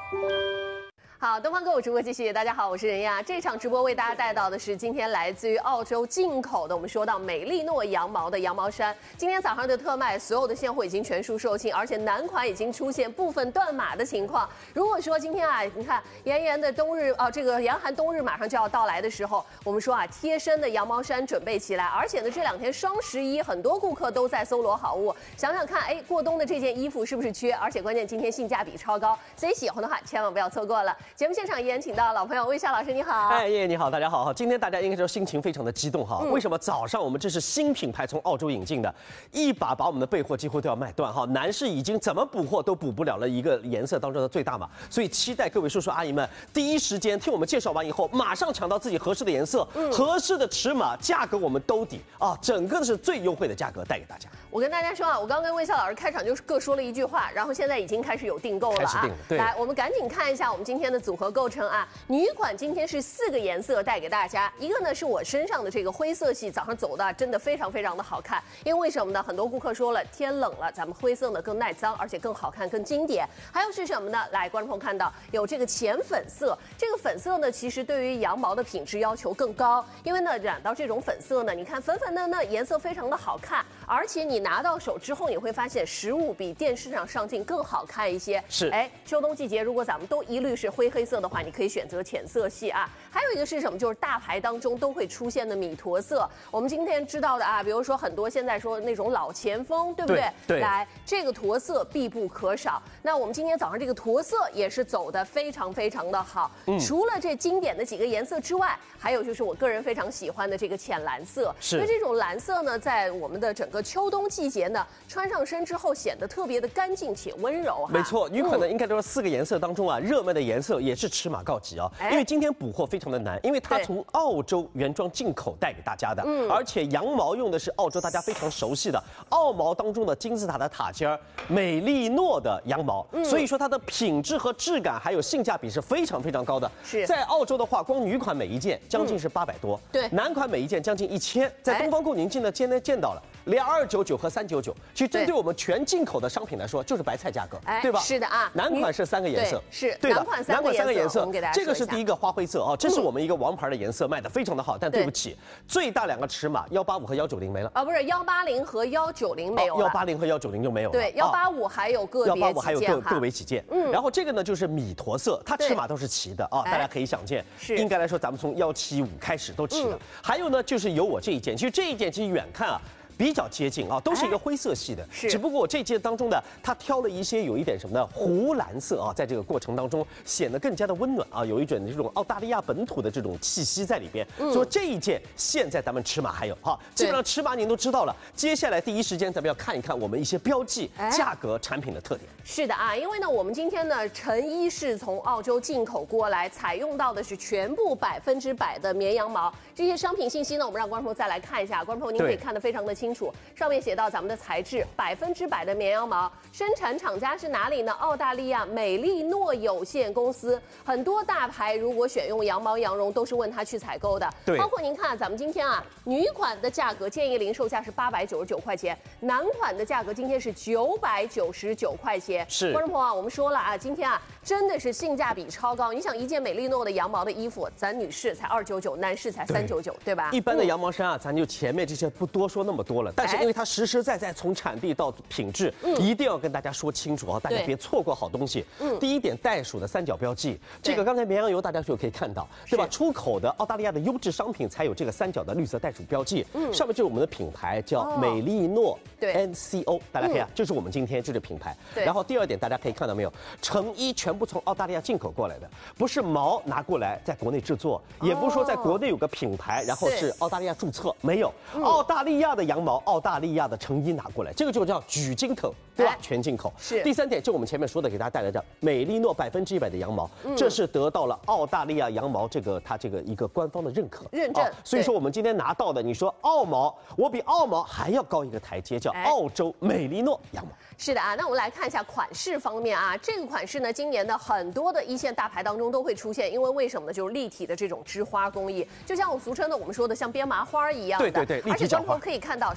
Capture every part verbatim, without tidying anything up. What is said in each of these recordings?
好，东方购物直播继续。大家好，我是任亚。这场直播为大家带到的是今天来自于澳洲进口的，我们说到美丽诺羊毛的羊毛衫。今天早上的特卖，所有的现货已经全数售罄，而且男款已经出现部分断码的情况。如果说今天啊，你看炎炎的冬日啊，这个严寒冬日马上就要到来的时候，我们说啊，贴身的羊毛衫准备起来。而且呢，这两天双十一，很多顾客都在搜罗好物。想想看，哎，过冬的这件衣服是不是缺？而且关键今天性价比超高，所以喜欢的话千万不要错过了。节目现场依然请到老朋友魏夏老师，你好。 哎，叶叶你好，大家好。今天大家应该说心情非常的激动哈、嗯，为什么？早上我们这是新品牌从澳洲引进的，一把把我们的备货几乎都要卖断哈。男士已经怎么补货都补不了了一个颜色当中的最大码，所以期待各位叔叔阿姨们第一时间听我们介绍完以后，马上抢到自己合适的颜色、嗯、合适的尺码，价格我们兜底啊，整个的是最优惠的价格带给大家。 我跟大家说啊，我刚跟魏夏老师开场就各说了一句话，然后现在已经开始有订购了啊。 开始订了，对。 来，我们赶紧看一下我们今天的组合构成啊。女款今天是四个颜色带给大家，一个呢是我身上的这个灰色系，早上走的真的非常非常的好看。因为为什么呢？很多顾客说了，天冷了，咱们灰色呢更耐脏，而且更好看、更经典。还有是什么呢？来，观众朋友看到有这个浅粉色，这个粉色呢其实对于羊毛的品质要求更高，因为呢染到这种粉色呢，你看粉粉嫩嫩，颜色非常的好看，而且你拿到手之后，你会发现实物比电视上上镜更好看一些。 是， 哎，秋冬季节如果咱们都一律是灰黑色的话，你可以选择浅色系啊。还有一个是什么？就是大牌当中都会出现的米驼色。我们今天知道的啊，比如说很多现在说那种老前锋，对不对？ 对。对来，这个驼色必不可少。那我们今天早上这个驼色也是走的非常非常的好。嗯。除了这经典的几个颜色之外，还有就是我个人非常喜欢的这个浅蓝色。 是。 因为这种蓝色呢，在我们的整个秋冬季节呢，穿上身之后显得特别的干净且温柔哈。 没错，女款呢、嗯、应该都是四个颜色当中啊，热门的颜色也是尺码告急啊。因为今天补货非常的难，因为它从澳洲原装进口带给大家的，嗯，而且羊毛用的是澳洲大家非常熟悉的澳毛当中的金字塔的塔尖儿美丽诺的羊毛，嗯，所以说它的品质和质感还有性价比是非常非常高的。 是在澳洲的话，光女款每一件将近是八百多， 对、嗯， 男款每一件将近一千，在东方购您进的今天见到了。两二九九和三九九，其实针对我们全进口的商品来说，就是白菜价格，对吧？ 是的啊。 男款是三个颜色， 是对的。 男款三个颜色， 这个是第一个花灰色啊，这是我们一个王牌的颜色，卖的非常的好。但对不起，最大两个尺码幺八五和幺九零没了啊，不是幺八零和幺九零没有了， 幺八零和幺九零就没有了。 对，幺八五还有个别几件， 幺八五还有个个别几件。嗯，然后这个呢就是米驼色，它尺码都是齐的啊，大家可以想见。 是， 应该来说咱们从幺七五开始都齐了。还有呢就是有我这一件，其实这一件其实远看啊。比较接近啊，都是一个灰色系的， 是。 只不过我这件当中呢，它挑了一些有一点什么呢？湖蓝色啊，在这个过程当中显得更加的温暖啊，有一种这种澳大利亚本土的这种气息在里边。嗯、所以这一件现在咱们尺码还有哈，基本上尺码您都知道了。接下来第一时间咱们要看一看我们一些标记、价格、产品的特点。 是的啊，因为呢，我们今天呢，成衣是从澳洲进口过来，采用到的是全部百分之百的绵羊毛。这些商品信息呢，我们让观众朋友再来看一下，观众朋友您可以看得非常的清楚，上面写到咱们的材质百分之百的绵羊毛，生产厂家是哪里呢？澳大利亚美丽诺有限公司。很多大牌如果选用羊毛羊绒，都是问他去采购的。 对， 包括您看，咱们今天啊，女款的价格建议零售价是八百九十九块钱，男款的价格今天是九百九十九块钱。 是， 观众朋友啊，我们说了啊，今天啊真的是性价比超高。你想一件美丽诺的羊毛的衣服，咱女士才二九九，男士才三九九，对吧？ 一般的羊毛衫啊，咱就前面这些不多说那么多了，但是因为它实实在在从产地到品质，嗯、一定要跟大家说清楚啊，大家别错过好东西。嗯，第一点，袋鼠的三角标记，这个刚才绵羊油大家就可以看到，对吧？出口的澳大利亚的优质商品才有这个三角的绿色袋鼠标记，嗯，上面就是我们的品牌叫美丽诺，对 ，N C O， 大家可以啊，这是我们今天这个品牌。对。然后第二点，大家可以看到没有，成衣全部从澳大利亚进口过来的，不是毛拿过来在国内制作，也不是说在国内有个品牌，然后是澳大利亚注册，没有，澳大利亚的羊毛，澳大利亚的成衣拿过来，这个就叫举进口，对吧？全进口。是。第三点，就我们前面说的，给大家带来的美丽诺百分之一百的羊毛，这是得到了澳大利亚羊毛这个它这个一个官方的认可认证。 所以说我们今天拿到的，你说澳毛，我比澳毛还要高一个台阶，叫澳洲美丽诺羊毛。 是的啊，那我们来看一下款式方面啊，这个款式呢，今年的很多的一线大牌当中都会出现，因为为什么呢？就是立体的这种织花工艺，就像我俗称的我们说的像编麻花一样的， 对对对， 而且观众可以看到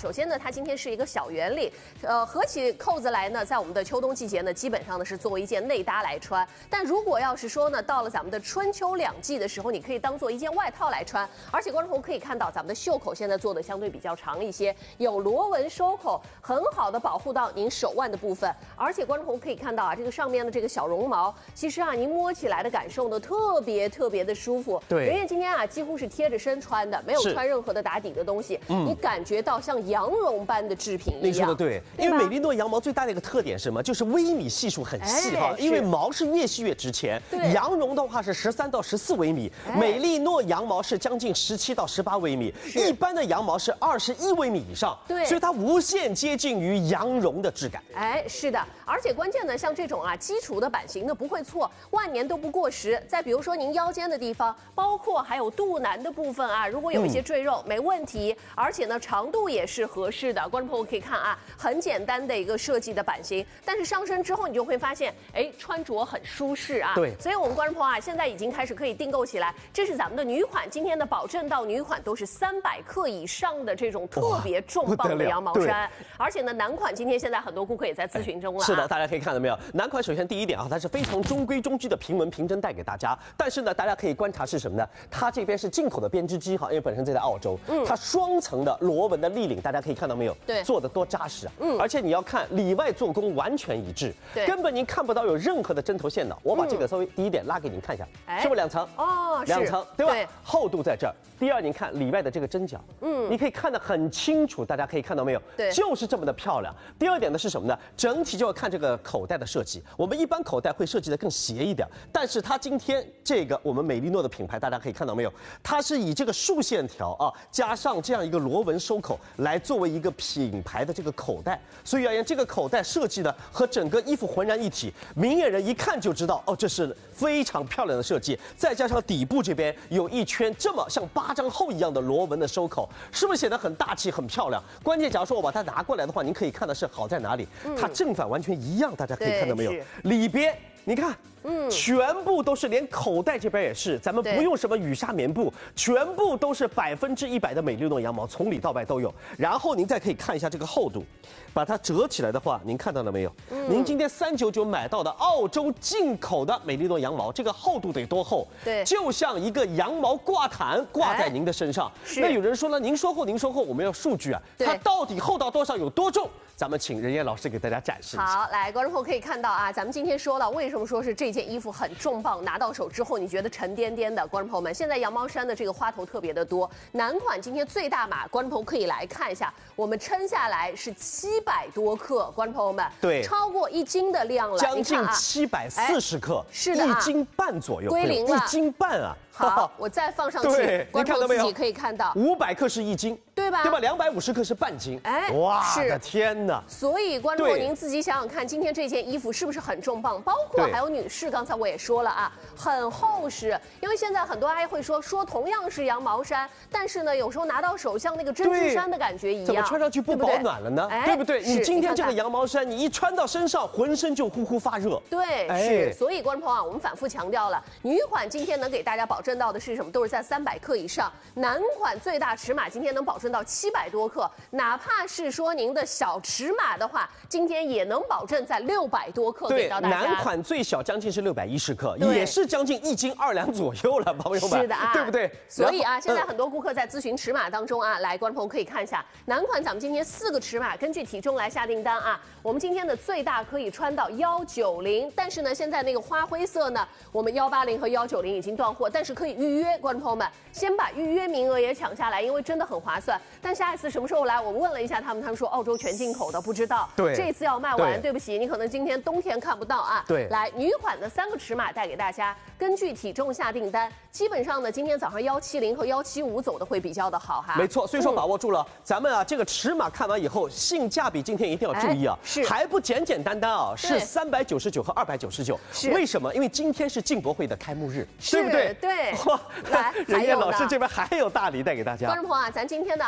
首先呢，它今天是一个小圆领，呃，合起扣子来呢，在我们的秋冬季节呢，基本上呢是作为一件内搭来穿。但如果要是说呢，到了咱们的春秋两季的时候，你可以当做一件外套来穿。而且观众朋友可以看到，咱们的袖口现在做的相对比较长一些，有螺纹收口，很好的保护到您手腕的部分。而且观众朋友可以看到啊，这个上面的这个小绒毛，其实啊，您摸起来的感受呢，特别特别的舒服。 对， 人家今天啊，几乎是贴着身穿的，没有穿任何的打底的东西，嗯，你感觉到像羊绒般的制品一样。 你说的对，因为美利诺羊毛最大的一个特点是什么？就是微米系数很细哈，因为毛是越细越值钱。羊绒的话是十三到十四微米，美利诺羊毛是将近十七到十八微米，一般的羊毛是二十一微米以上。对，所以它无限接近于羊绒的质感。 哎，是的，而且关键呢，像这种啊基础的版型呢不会错，万年都不过时。再比如说您腰间的地方，包括还有肚腩的部分啊，如果有一些赘肉，嗯、没问题。而且呢，长度也是合适的。观众朋友可以看啊，很简单的一个设计的版型，但是上身之后你就会发现，哎，穿着很舒适啊。 对， 所以我们观众朋友啊，现在已经开始可以订购起来。这是咱们的女款，今天的保证到女款都是三百克以上的这种特别重磅的羊毛衫。而且呢，男款今天现在很多顾客也在咨询中了、啊。 是的，大家可以看到没有？男款首先第一点啊，它是非常中规中矩的平纹平针带给大家。但是呢，大家可以观察是什么呢？它这边是进口的编织机哈，因为本身这在澳洲，嗯，它双层的螺纹的立领，大家可以看到没有？对，做的多扎实啊！嗯，而且你要看里外做工完全一致，对，根本您看不到有任何的针头线脑。我把这个稍微第一点拉给您看一下，嗯、是不是两层？哦，两层，对吧？对，厚度在这儿。第二，您看里外的这个针脚，嗯，你可以看得很清楚，大家可以看到没有？对，就是这么的漂亮。第二点呢是什么呢？整体就要看这个口袋的设计。我们一般口袋会设计的更斜一点，但是它今天这个我们美利诺的品牌，大家可以看到没有？它是以这个竖线条啊，加上这样一个螺纹收口来作为一个品牌的这个口袋。所以而言，这个口袋设计呢和整个衣服浑然一体，明眼人一看就知道，哦，这是非常漂亮的设计。再加上底部这边有一圈这么像巴掌厚一样的螺纹的收口，是不是显得很大气、很漂亮？关键，假如说我把它拿过来的话，您可以看的是好在哪里？它正反完全一样，大家可以看到没有？里边你看。嗯，全部都是，连口袋这边也是，咱们不用什么羽纱棉布，全部都是百分之一百的美利诺羊毛，从里到外都有。然后您再可以看一下这个厚度，把它折起来的话，您看到了没有？嗯、您今天三九九买到的澳洲进口的美利诺羊毛，这个厚度得多厚？对，就像一个羊毛挂毯挂在您的身上。哎、那有人说了，您说厚，您说厚，我们要数据啊，它到底厚到多少，有多重？咱们请任燕老师给大家展示一下。 好，来，观众朋友可以看到啊，咱们今天说了，为什么说是这件衣服很重磅，拿到手之后你觉得沉甸甸的？观众朋友们，现在羊毛衫的这个花头特别的多，男款今天最大码，观众朋友可以来看一下，我们称下来是七百多克，观众朋友们，对，超过一斤的量了， 将近七百四十克，是的、啊，一斤半左右， 归零了， 一斤半啊。 好，我再放上去，观众自己可以看到， 五百克是一斤， 对吧？ 对吧？两百五十克是半斤，哎，哇，我的天哪！ 所以，观众您自己想想看，今天这件衣服是不是很重磅？包括还有女士，刚才我也说了啊，很厚实。因为现在很多阿姨会说，说同样是羊毛衫，但是呢，有时候拿到手像那个针织衫的感觉一样， 怎么穿上去不保暖了呢？对不对？你今天这个羊毛衫，你一穿到身上，浑身就呼呼发热。 对，是。所以，观众朋友啊，我们反复强调了，女款今天能给大家保证到的是什么？都是在三百克以上，男款最大尺码今天能保证到七百多克，哪怕是说您的小尺码的话，今天也能保证在六百多克给到大家。 男款最小将近是六百一十克，也是将近一斤二两左右了，朋友们。 是的啊， 对不对？ 所以啊，现在很多顾客在咨询尺码当中啊，来，观众朋友可以看一下，男款咱们今天四个尺码，根据体重来下订单啊。我们今天的最大可以穿到幺九零，但是呢，现在那个花灰色呢，我们幺八零和幺九零已经断货，但是可以预约。观众朋友们，先把预约名额也抢下来，因为真的很划算。但下一次什么时候来？我问了一下他们，他们说澳洲全进口的，不知道。对，这次要卖完， 对, 对不起，你可能今天冬天看不到啊。对，来，女款的三个尺码带给大家，根据体重下订单。基本上呢，今天早上幺七零和幺七五走的会比较的好哈。 没错，所以说把握住了，嗯、咱们啊这个尺码看完以后，性价比今天一定要注意啊，是还不简简单单啊，是三百九十九和二百九十九。为什么？因为今天是进博会的开幕日，对不对？ 对。 哇，来，任燕老师这边还有大礼带给大家。 观众朋友啊，咱今天呢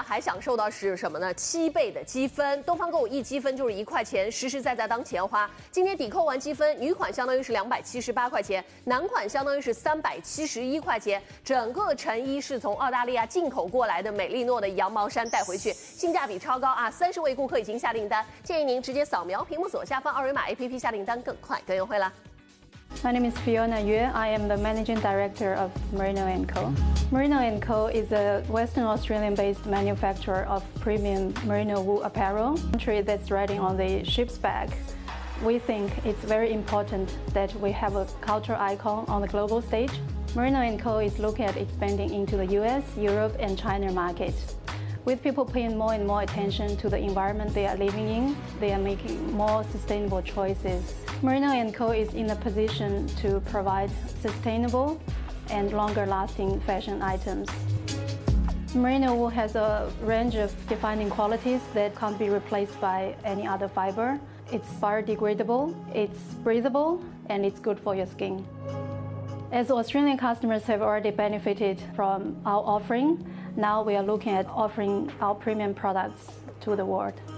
还享受到是什么呢？七倍的积分，东方购物一积分就是一块钱，实实在在当钱花。今天抵扣完积分，女款相当于是两百七十八块钱，男款相当于是三百七十一块钱。整个成衣是从澳大利亚进口过来的美丽诺的羊毛衫带回去，性价比超高啊！三十位顾客已经下订单，建议您直接扫描屏幕左下方二维码 A P P 下订单，更快更优惠啦。 My name is Fiona Yue. I am the Managing Director of Merino and Co. Merino and Co. is a Western Australian-based manufacturer of premium merino wool apparel. Country that's riding on the ship's back. We think it's very important that we have a cultural icon on the global stage. Merino and Co. is looking at expanding into the U S, Europe, and China market. With people paying more and more attention to the environment they are living in, they are making more sustainable choices. Merino and Co. is in a position to provide sustainable and longer-lasting fashion items. Merino wool has a range of defining qualities that can't be replaced by any other fiber. It's biodegradable, it's breathable, and it's good for your skin. As Australian customers have already benefited from our offering, now we are looking at offering our premium products to the world.